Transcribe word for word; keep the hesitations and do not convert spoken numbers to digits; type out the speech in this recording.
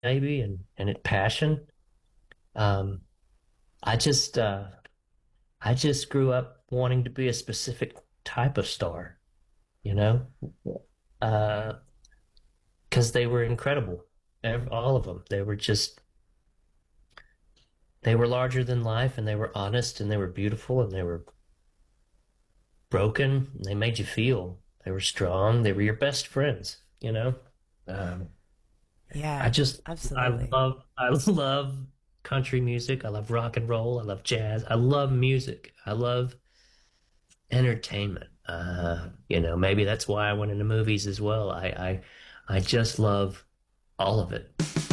maybe, and and it passion. Um, I just uh, I just grew up wanting to be a specific type of star, you know, uh, because they were incredible. Ev- All of them. They were just they were larger than life, and they were honest, and they were beautiful, and they were broken. And they made you feel. They were strong. They were your best friends, you know. Um, I Yeah, just I absolutely. love I love country music. I love rock and roll. I love jazz. I love music. I love entertainment. Uh, you know, maybe that's why I went into movies as well. I I I just love all of it.